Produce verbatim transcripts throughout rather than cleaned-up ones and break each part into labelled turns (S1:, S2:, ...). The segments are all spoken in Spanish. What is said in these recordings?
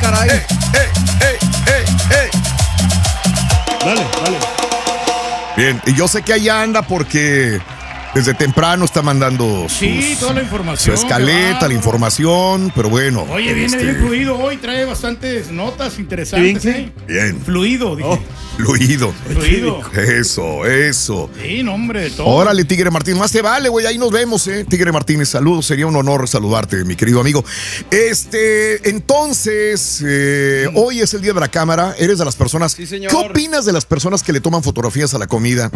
S1: caray.
S2: ¡Ey, ey, ey, ey, ey!
S3: Dale, dale.
S2: Bien, y yo sé que ahí anda porque desde temprano está mandando sus,
S4: Sí, toda la información.
S2: su escaleta, la información, pero bueno.
S4: Oye, viene
S2: este,
S4: bien fluido hoy, trae bastantes notas interesantes,
S3: ¿Bien
S4: ¿eh?
S2: Bien.
S4: Fluido, dije.
S2: Oh, fluido.
S4: Fluido.
S2: Eso, eso.
S4: Sí, no, hombre, todo.
S2: Órale, Tigre Martínez, más te vale, güey, ahí nos vemos, eh. Tigre Martínez, saludos, sería un honor saludarte, mi querido amigo. Este, entonces, eh, mm. hoy es el día de la cámara, eres de las personas.
S1: Sí, señor.
S2: ¿Qué opinas de las personas que le toman fotografías a la comida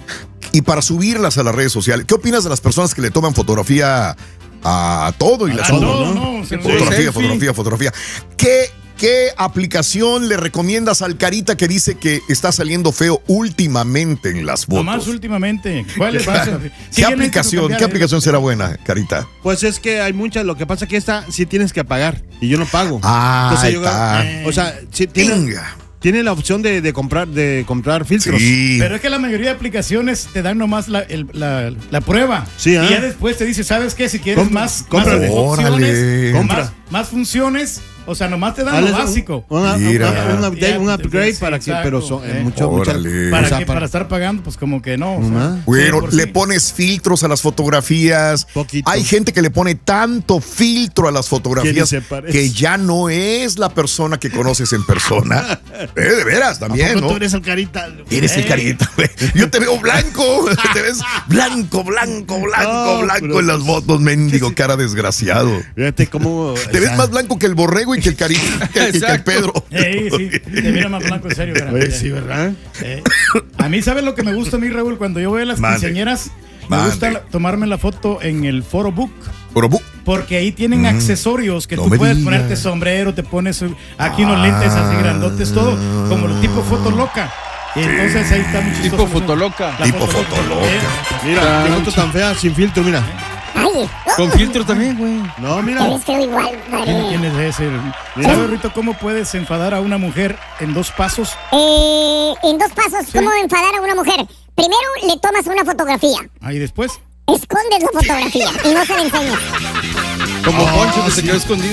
S2: y para subirlas a las redes sociales? ¿Qué opinas de las personas que le toman fotografía a todo y la
S4: A
S2: suben?
S4: todo,
S2: ¿no?
S4: no, se
S2: Fotografía,
S1: selfie.
S2: fotografía, fotografía. ¿Qué ¿Qué aplicación le recomiendas al Carita que dice que está saliendo feo últimamente en las fotos?
S4: Nomás últimamente. ¿Cuál es?
S2: ¿Qué aplicación, ¿Qué aplicación será buena, Carita?
S3: Pues es que hay muchas, lo que pasa es que esta sí tienes que pagar y yo no pago.
S2: Ah,
S3: Entonces, yo,
S2: está.
S3: eh, o sea, sí, tiene,
S2: Venga.
S3: tiene la opción de, de comprar de comprar filtros.
S2: Sí.
S4: Pero es que la mayoría de aplicaciones te dan nomás la, el- la, la prueba.
S3: Sí,
S4: y
S3: ¿ah?
S4: ya después te dice, ¿sabes qué? Si quieres
S3: Compra,
S4: más,
S3: compra.
S4: más
S2: Órale.
S4: opciones,
S3: Compra.
S4: más, más funciones, o sea, nomás te dan
S3: Dale,
S4: lo básico.
S3: Un, una-
S2: Mira.
S3: una- un update, un
S4: Ya,
S3: upgrade
S4: sí,
S3: para que,
S4: exacto,
S3: pero son, eh,
S4: eh.
S3: mucho, mucha-
S2: Órale.
S4: ¿Para
S3: o sea,
S4: qué? Para estar pagando, pues como que no. o sea,
S3: Nomás.
S2: Bueno,
S4: sí, por
S2: le
S4: sí.
S2: pones filtros a las fotografías.
S3: Poquito.
S2: Hay gente que le pone tanto filtro a las fotografías
S3: Que ni se parece.
S2: que ya no es la persona que conoces en persona. Eh, de veras,
S3: ¿A
S2: también,
S3: poco
S2: ¿no?
S3: tú eres el Carita?
S2: Eres el
S4: Ey.
S2: Carita, güey. Yo te veo blanco. Te ves blanco, blanco, blanco,
S3: No,
S2: blanco
S3: pero-
S2: en las fotos, mendigo, cara desgraciado.
S3: Fíjate cómo.
S2: Te
S3: o
S2: ves
S3: sea,
S2: más blanco que el borrego y que el Carita, que, que el
S1: Exacto.
S2: Pedro.
S4: Ey, sí, te mira más blanco, en serio. cara.
S3: güey, sí, ¿verdad?
S4: Eh, A mí, ¿sabes lo que me gusta a mí, Raúl? Cuando yo veo a las
S2: Mande.
S4: quinceañeras, me
S2: Mande.
S4: gusta la- tomarme la foto en el Photobook.
S2: Pero, bu-
S4: Porque ahí tienen accesorios que
S2: no
S4: tú
S2: me
S4: puedes
S2: digas.
S4: ponerte sombrero, te pones aquí unos lentes así grandotes, todo, como el tipo foto loca. Y entonces ahí está muy chistoso.
S1: Tipo fotoloca.
S4: La
S2: Tipo
S4: foto
S2: fotoloca.
S4: Eh,
S3: Mira, qué foto tan fea, sin filtro, mira.
S5: Ay,
S1: Con filtro también, güey.
S3: No,
S5: te
S3: mira.
S5: ves creo igual,
S4: ¿Quién,
S5: padre.
S4: quién es ese?
S3: Mira.
S4: ¿Sabes, Rito, cómo puedes enfadar a una mujer en dos pasos?
S5: Eh, en dos pasos, ¿cómo enfadar a una mujer? Primero le tomas una fotografía,
S4: Ahí después.
S5: escondes la fotografía y no se la enseñas.
S1: Como
S2: Ah,
S1: Poncho que se quedó escondido.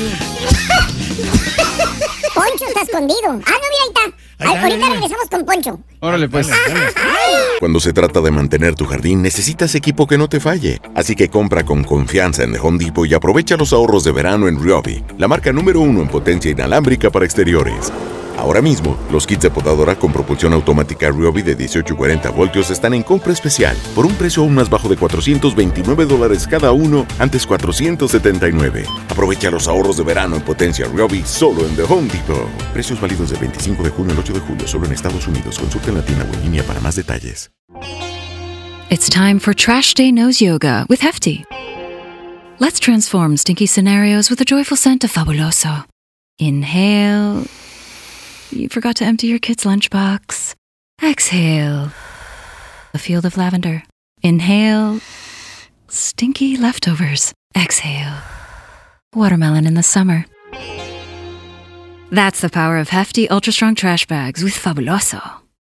S5: Poncho está escondido. Ah, no, mira, ahí está.
S4: Ahí está,
S5: Ahorita
S4: ahí está.
S5: regresamos con Poncho.
S1: Órale, pues.
S6: Cuando se trata de mantener tu jardín, necesitas equipo que no te falle. Así que compra con confianza en The Home Depot y aprovecha los ahorros de verano en Ryobi, la marca número uno en potencia inalámbrica para exteriores. Ahora mismo, los kits de podadora con propulsión automática Ryobi de dieciocho y cuarenta voltios están en compra especial por un precio aún más bajo de cuatrocientos veintinueve dólares cada uno, antes cuatrocientos setenta y nueve. Aprovecha los ahorros de verano en potencia Ryobi solo en The Home Depot. Precios válidos del veinticinco de junio al ocho de julio solo en Estados Unidos. Consulta en la tienda o en línea para más detalles.
S7: It's time for Trash Day Nose Yoga with Hefty. Let's transform stinky scenarios with a joyful scent of Fabuloso. Inhale. You forgot to empty your kid's lunchbox. Exhale. A field of lavender. Inhale. Stinky leftovers. Exhale. Watermelon in the summer. That's the power of Hefty Ultra Strong Trash Bags with Fabuloso.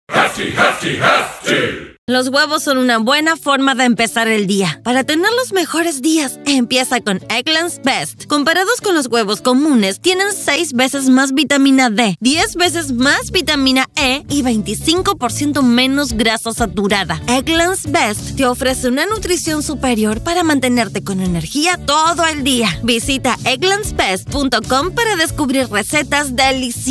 S8: Los huevos son una buena forma de empezar el día. Para tener los mejores días, empieza con Eggland's Best. Comparados con los huevos comunes, tienen seis veces más vitamina D, diez veces más vitamina E y veinticinco por ciento menos grasa saturada. Eggland's Best te ofrece una nutrición superior para mantenerte con energía todo el día. Visita egglands best punto com para descubrir recetas deliciosas.